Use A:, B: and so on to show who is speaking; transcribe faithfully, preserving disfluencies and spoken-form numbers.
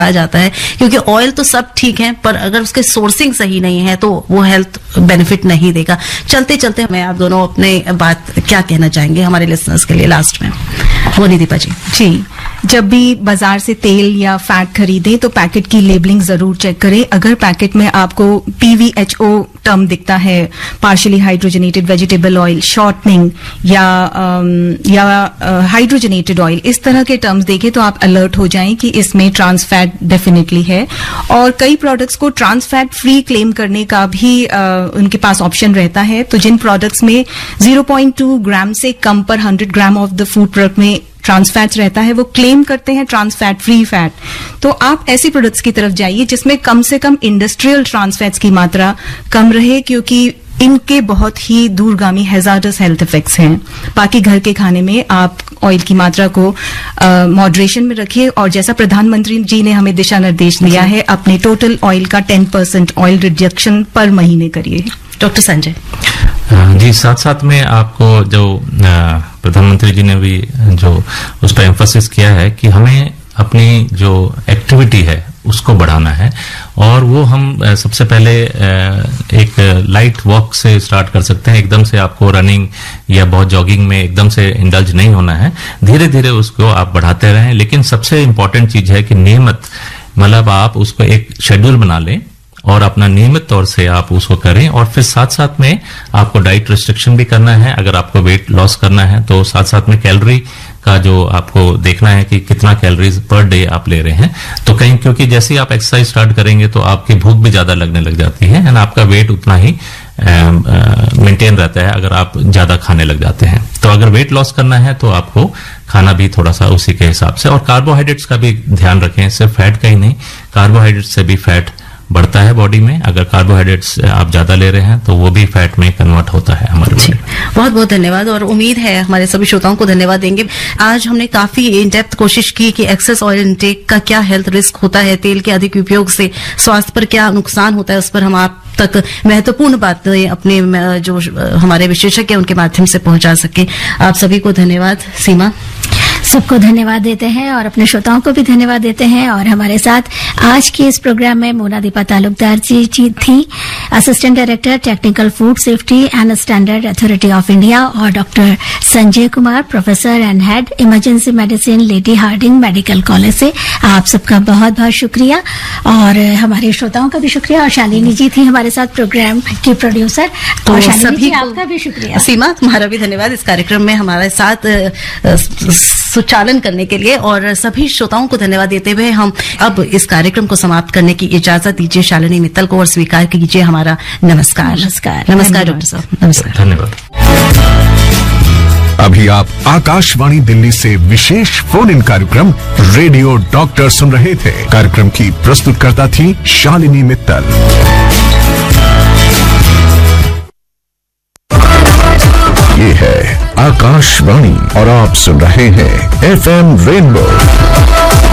A: आ जाता है, क्योंकि ऑयल तो सब ठीक है पर अगर उसके सोर्सिंग सही नहीं है तो वो हेल्थ बेनिफिट नहीं देगा। चलते चलते मैं आप दोनों अपने बात क्या कहना चाहेंगे हमारे लिसनर्स के लिए लास्ट में? वो निदीपा जी।
B: जी, जब भी बाजार से तेल या फैट खरीदें तो पैकेट की लेबलिंग जरूर चेक करें। अगर पैकेट में आपको पीवीएचओ टर्म दिखता है, partially hydrogenated vegetable oil, shortening या या हाइड्रोजनेटेड ऑयल, इस तरह के टर्म्स देखें तो आप अलर्ट हो जाएं कि इसमें ट्रांस फैट डेफिनेटली है। और कई प्रोडक्ट्स को ट्रांस फैट फ्री क्लेम करने का भी आ, उनके पास ऑप्शन रहता है। तो जिन प्रोडक्ट्स में ज़ीरो पॉइंट टू ग्राम से कम पर hundred gram of the food product में ट्रांस फैट्स रहता है, वो क्लेम करते हैं ट्रांस फैट फ्री फैट। तो आप ऐसी प्रोडक्ट्स की तरफ जाइए जिसमें कम से कम इंडस्ट्रियल ट्रांस फैट्स की मात्रा कम रहे, क्योंकि इनके बहुत ही दूरगामी हैजार्डस हेल्थ इफेक्ट्स हैं। बाकी घर के खाने में आप ऑयल की मात्रा को मॉडरेशन में रखिए और जैसा प्रधानमंत्री जी ने हमें दिशा निर्देश दिया है, अपने टोटल ऑयल का टेन परसेंट ऑयल रिडक्शन पर महीने करिए। डॉक्टर संजय
C: जी, साथ साथ में आपको जो प्रधानमंत्री जी ने भी जो उस पर एम्फोसिस किया है कि हमें अपनी जो एक्टिविटी है उसको बढ़ाना है, और वो हम सबसे पहले एक लाइट वॉक से स्टार्ट कर सकते हैं। एकदम से आपको रनिंग या बहुत जॉगिंग में एकदम से इंडल्ज नहीं होना है, धीरे धीरे उसको आप बढ़ाते रहें। लेकिन सबसे इम्पोर्टेंट चीज है कि नियमित, मतलब आप उसको एक शेड्यूल बना लें और अपना नियमित तौर से आप उसको करें। और फिर साथ साथ में आपको डाइट रिस्ट्रिक्शन भी करना है। अगर आपको वेट लॉस करना है तो साथ साथ में कैलोरी का जो आपको देखना है कि कितना कैलोरीज पर डे आप ले रहे हैं। तो कहीं, क्योंकि जैसे ही आप एक्सरसाइज स्टार्ट करेंगे तो आपकी भूख भी ज्यादा लगने लग जाती है एंड आपका वेट उतना ही मेंटेन रहता है अगर आप ज्यादा खाने लग जाते हैं। तो अगर वेट लॉस करना है तो आपको खाना भी थोड़ा सा उसी के हिसाब से, और कार्बोहाइड्रेट्स का भी ध्यान रखें। सिर्फ फैट का ही नहीं, कार्बोहाइड्रेट से भी फैट बढ़ता है बॉडी में। अगर कार्बोहाइड्रेट्स आप ज्यादा ले रहे हैं तो वो भी फैट में कन्वर्ट होता है हमारे बॉडी।
A: बहुत बहुत धन्यवाद, और उम्मीद है हमारे सभी श्रोताओं को धन्यवाद देंगे। आज हमने काफी इन डेप्थ कोशिश की कि एक्सेस ऑयल इंटेक का क्या हेल्थ रिस्क होता है, तेल के अधिक उपयोग से स्वास्थ्य पर क्या नुकसान होता है, उस पर हम आप तक महत्वपूर्ण बातें अपने जो हमारे विशेषज्ञ उनके माध्यम से पहुंचा सके। आप सभी को धन्यवाद। सीमा,
D: सबको धन्यवाद देते हैं और अपने श्रोताओं को भी धन्यवाद देते हैं। और हमारे साथ आज के इस प्रोग्राम में मोना दीपा तालुकदार जी जी थी, assistant director technical food safety and standard authority of India, और doctor Sanjay Kumar, professor and head emergency medicine, lady Hardinge medical college से। आप सबका बहुत बहुत शुक्रिया, और हमारे श्रोताओं का भी शुक्रिया। और शालिनी जी थी हमारे साथ प्रोग्राम की प्रोड्यूसर,
A: तो
D: और शालिनी
A: सभी
D: जी आपका भी शुक्रिया।
A: सीमा, तुम्हारा भी धन्यवाद इस कार्यक्रम में हमारे साथ सुचालन करने के लिए, और सभी श्रोताओं को धन्यवाद देते हुए हम अब इस कार्यक्रम को समाप्त करने की इजाजत दीजिए शालिनी मित्तल को, और स्वीकार कीजिए हमारा नमस्कार।
D: नमस्कार
A: नमस्कार डॉक्टर साहब, नमस्कार,
C: धन्यवाद।
E: अभी आप आकाशवाणी दिल्ली से विशेष फोन इन कार्यक्रम रेडियो डॉक्टर सुन रहे थे। कार्यक्रम की प्रस्तुतकर्ता थी शालिनी मित्तल। ये है आकाशवाणी और आप सुन रहे हैं एफ एम रेनबो।